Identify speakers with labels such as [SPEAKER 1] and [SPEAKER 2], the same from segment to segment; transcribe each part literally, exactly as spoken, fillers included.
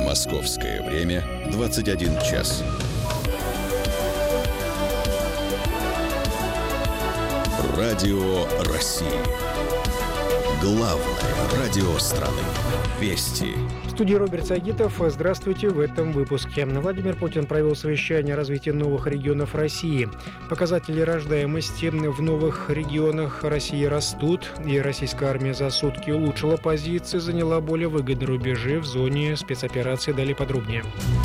[SPEAKER 1] Московское время двадцать один час. Радио России. Главное радио страны. Вести.
[SPEAKER 2] В студии Роберт Сагитов. Здравствуйте в этом выпуске. Владимир Путин провел совещание о развитии новых регионов России. Показатели рождаемости в новых регионах России растут, и российская армия за сутки улучшила позиции, заняла более выгодные рубежи в зоне спецоперации. Далее подробнее.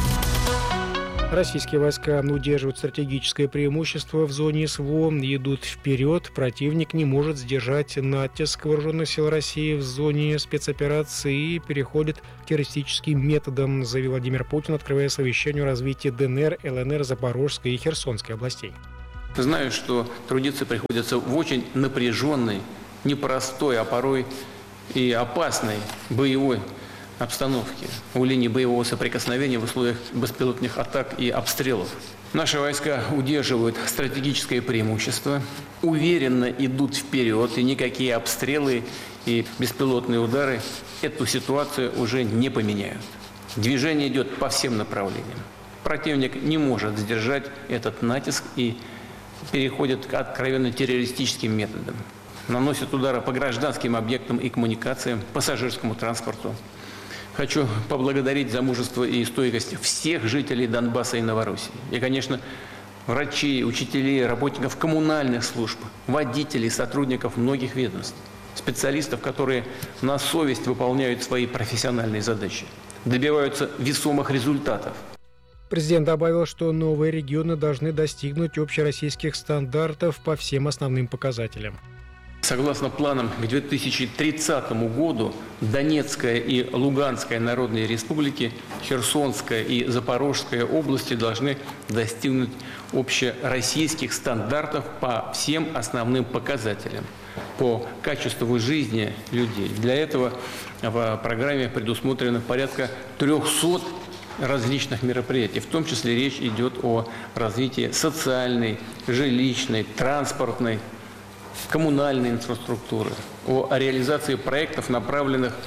[SPEAKER 2] Российские войска удерживают стратегическое преимущество в зоне СВО, идут вперед. Противник не может сдержать натиск вооруженных сил России в зоне спецоперации и переходит к террористическим методам, заявил Владимир Путин, открывая совещание о развитии ДНР, ЛНР, Запорожской и Херсонской областей.
[SPEAKER 3] Знаю, что трудиться приходится в очень напряженной, непростой, а порой и опасной боевой обстановки у линии боевого соприкосновения в условиях беспилотных атак и обстрелов. Наши войска удерживают стратегическое преимущество, уверенно идут вперед, и никакие обстрелы и беспилотные удары эту ситуацию уже не поменяют. Движение идет по всем направлениям. Противник не может сдержать этот натиск и переходит к откровенно террористическим методам. Наносит удары по гражданским объектам и коммуникациям, пассажирскому транспорту. Хочу поблагодарить за мужество и стойкость всех жителей Донбасса и Новороссии. И, конечно, врачей, учителей, работников коммунальных служб, водителей, сотрудников многих ведомств, специалистов, которые на совесть выполняют свои профессиональные задачи, добиваются весомых результатов.
[SPEAKER 2] Президент добавил, что новые регионы должны достигнуть общероссийских стандартов по всем основным показателям.
[SPEAKER 3] Согласно планам к две тысячи тридцатому году Донецкая и Луганская народные республики, Херсонская и Запорожская области должны достигнуть общероссийских стандартов по всем основным показателям, по качеству жизни людей. Для этого в программе предусмотрено порядка трехсот различных мероприятий. В том числе речь идет о развитии социальной, жилищной, транспортной, коммунальной инфраструктуры, о реализации проектов, направленных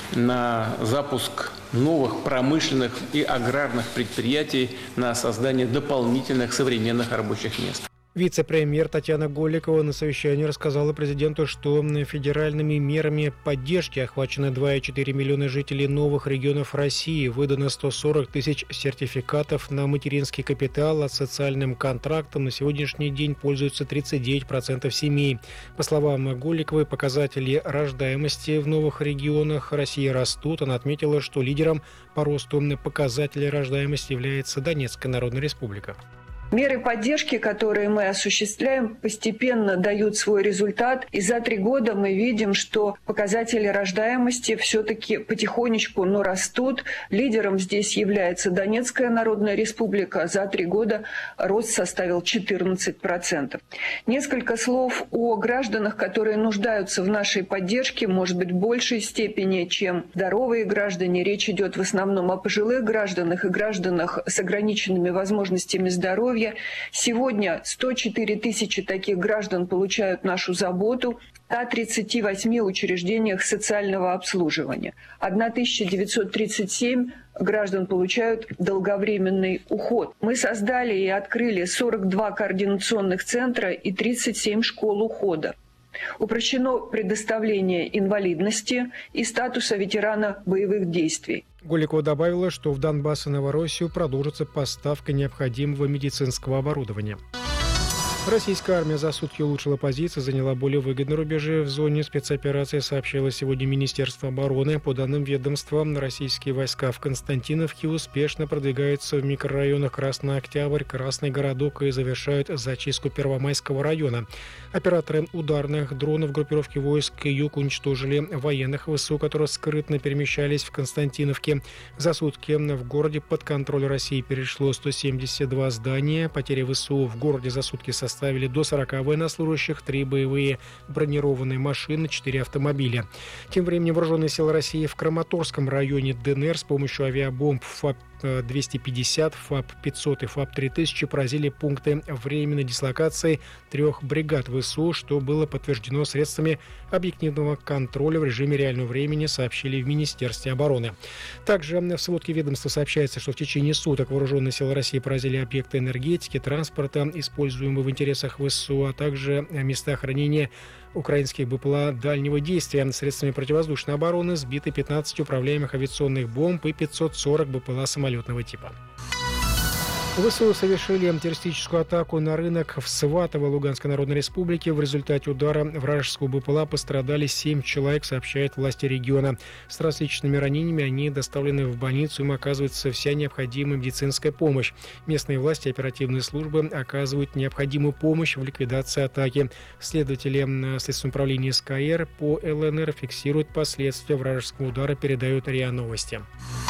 [SPEAKER 3] на запуск новых промышленных и аграрных предприятий, на создание дополнительных современных рабочих мест.
[SPEAKER 2] Вице-премьер Татьяна Голикова на совещании рассказала президенту, что федеральными мерами поддержки охвачены два и четыре миллиона жителей новых регионов России, выдано сто сорок тысяч сертификатов на материнский капитал, а социальным контрактом на сегодняшний день пользуются тридцать девять процентов семей. По словам Голиковой, показатели рождаемости в новых регионах России растут. Она отметила, что лидером по росту показателей рождаемости является Донецкая Народная Республика.
[SPEAKER 4] Меры поддержки, которые мы осуществляем, постепенно дают свой результат. И за три года мы видим, что показатели рождаемости все-таки потихонечку, но растут. Лидером здесь является Донецкая Народная Республика. За три года рост составил четырнадцать процентов. Несколько слов о гражданах, которые нуждаются в нашей поддержке, может быть, в большей степени, чем здоровые граждане. Речь идет в основном о пожилых гражданах и гражданах с ограниченными возможностями здоровья. Сегодня сто четыре тысячи таких граждан получают нашу заботу в ста тридцати восьми учреждениях социального обслуживания. тысяча девятьсот тридцать семь граждан получают долговременный уход. Мы создали и открыли сорок два координационных центра и тридцать семь школ ухода. Упрощено предоставление инвалидности и статуса ветерана боевых действий.
[SPEAKER 2] Голикова добавила, что в Донбасс и Новороссию продолжится поставка необходимого медицинского оборудования. Российская армия за сутки улучшила позиции, заняла более выгодные рубежи в зоне спецоперации, сообщило сегодня Министерство обороны. По данным ведомства, российские войска в Константиновке успешно продвигаются в микрорайонах Красный Октябрь, Красный Городок и завершают зачистку Первомайского района. Операторы ударных дронов группировки войск «Юг» уничтожили военных ВСУ, которые скрытно перемещались в Константиновке. За сутки в городе под контроль России перешло сто семьдесят два здания. Потери ВСУ в городе за сутки составили составили до сорока военнослужащих, три боевые бронированные машины, четыре автомобиля. Тем временем вооруженные силы России в Краматорском районе ДНР с помощью авиабомб двести пятьдесят, ФАП пятьсот и ФАП три тысячи поразили пункты временной дислокации трех бригад ВСУ, что было подтверждено средствами объективного контроля в режиме реального времени, сообщили в Министерстве обороны. Также в сводке ведомства сообщается, что в течение суток вооруженные силы России поразили объекты энергетики, транспорта, используемые в интересах ВСУ, а также места хранения украинских БПЛА дальнего действия. Средствами противовоздушной обороны сбиты пятнадцать управляемых авиационных бомб и пятьсот сорок БПЛА самолетного типа. ВСУ совершили террористическую атаку на рынок в Сватово Луганской Народной Республики. В результате удара вражеского БПЛА пострадали семь человек, сообщают власти региона. С различными ранениями они доставлены в больницу, им оказывается вся необходимая медицинская помощь. Местные власти и оперативные службы оказывают необходимую помощь в ликвидации атаки. Следователи Следственного управления СКР по ЛНР фиксируют последствия вражеского удара, передают РИА Новости.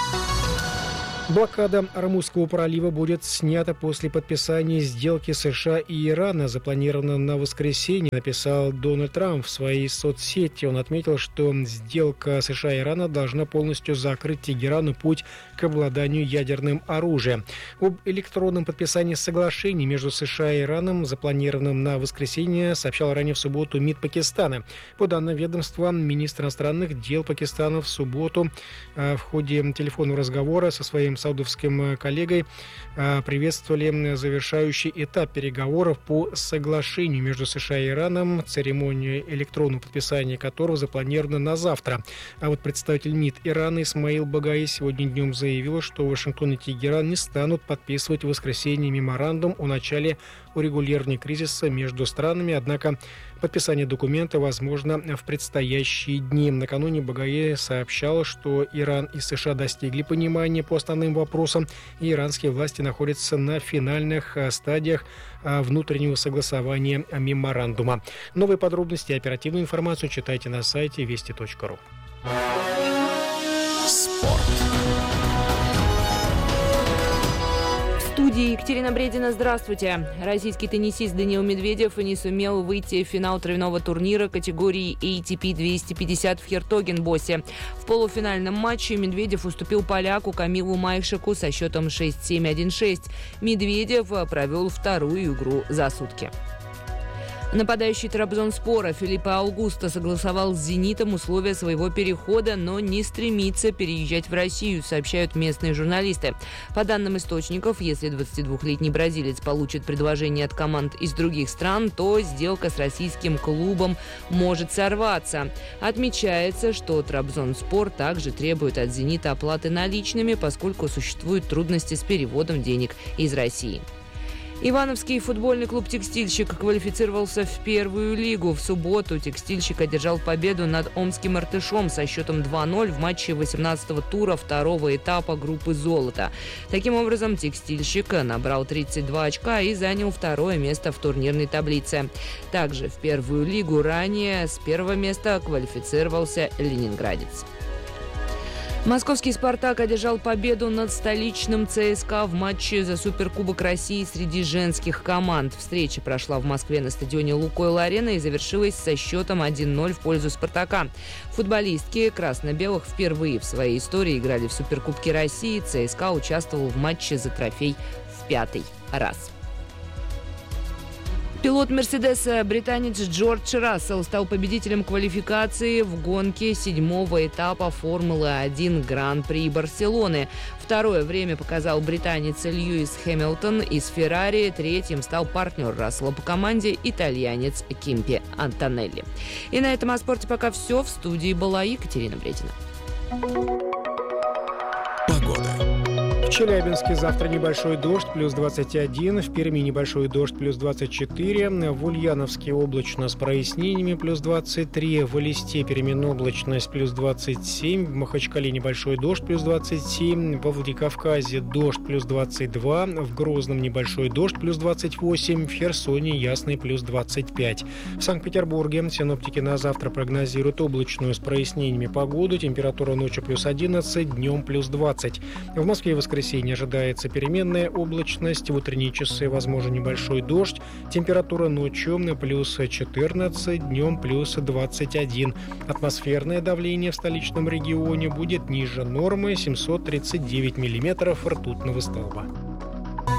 [SPEAKER 2] Блокада Ормузского пролива будет снята после подписания сделки США и Ирана, запланирована на воскресенье, написал Дональд Трамп в своей соцсети. Он отметил, что сделка США и Ирана должна полностью закрыть Тегерану путь к обладанию ядерным оружием. Об электронном подписании соглашений между США и Ираном, запланированном на воскресенье, сообщал ранее в субботу МИД Пакистана. По данным ведомства, министр иностранных дел Пакистана в субботу в ходе телефонного разговора со своим саудовским коллегой приветствовали завершающий этап переговоров по соглашению между США и Ираном, церемония электронного подписания которого запланирована на завтра. А вот представитель МИД Ирана Исмаил Багаи сегодня днем заявил, что Вашингтон и Тегеран не станут подписывать в воскресенье меморандум о начале урегулирования кризиса между странами, однако подписание документа возможно в предстоящие дни. Накануне Багаи сообщал, что Иран и США достигли понимания по основным вопросам, и иранские власти находятся на финальных стадиях внутреннего согласования меморандума. Новые подробности и оперативную информацию читайте на сайте вести точка ру.
[SPEAKER 1] Спорт.
[SPEAKER 5] В студии Екатерина Бредина. Здравствуйте. Российский теннисист Даниил Медведев не сумел выйти в финал травяного турнира категории эй ти пи двести пятьдесят в Хертогенбосе. В полуфинальном матче Медведев уступил поляку Камилу Майшику со счетом шесть семь один шесть. Медведев провел вторую игру за сутки. Нападающий Трабзонспора Филиппе Аугусто согласовал с «Зенитом» условия своего перехода, но не стремится переезжать в Россию, сообщают местные журналисты. По данным источников, если двадцатидвухлетний бразилец получит предложение от команд из других стран, то сделка с российским клубом может сорваться. Отмечается, что Трабзонспор также требует от «Зенита» оплаты наличными, поскольку существуют трудности с переводом денег из России. Ивановский футбольный клуб «Текстильщик» квалифицировался в первую лигу. В субботу «Текстильщик» одержал победу над омским «Иртышом» со счетом два ноль в матче восемнадцатого тура второго этапа группы «Золото». Таким образом, «Текстильщик» набрал тридцать два очка и занял второе место в турнирной таблице. Также в первую лигу ранее с первого места квалифицировался «Ленинградец». Московский «Спартак» одержал победу над столичным ЦСКА в матче за Суперкубок России среди женских команд. Встреча прошла в Москве на стадионе «Лукойл-Арена» и завершилась со счетом один ноль в пользу «Спартака». Футболистки красно-белых впервые в своей истории играли в Суперкубке России. ЦСКА участвовал в матче за трофей в пятый раз. Пилот «Мерседеса» британец Джордж Рассел стал победителем квалификации в гонке седьмого этапа Формулы-один Гран-при Барселоны. Второе время показал британец Льюис Хэмилтон из «Феррари». Третьим стал партнер Рассела по команде, итальянец Кимпи Антонелли. И на этом о спорте пока все. В студии была Екатерина Бредина.
[SPEAKER 1] Погода.
[SPEAKER 2] В Челябинске завтра небольшой дождь, плюс двадцать один. В Перми небольшой дождь, плюс двадцать четыре. В Ульяновске облачно с прояснениями, плюс двадцать три. В Элисте переменная облачность, плюс двадцать семь. В Махачкале небольшой дождь, плюс двадцать семь. Во Владикавказе дождь, плюс двадцать два. В Грозном небольшой дождь, плюс двадцать восемь. В Херсоне ясный, плюс двадцать пять. В Санкт-Петербурге синоптики на завтра прогнозируют облачную с прояснениями погоду. Температура ночью плюс одиннадцать, днем плюс двадцать. В Москве воскресенье воскресенье ожидается переменная облачность. В утренние часы возможен небольшой дождь. Температура ночью плюс четырнадцать, днем плюс двадцать один. Атмосферное давление в столичном регионе будет ниже нормы семьсот тридцать девять миллиметров ртутного столба.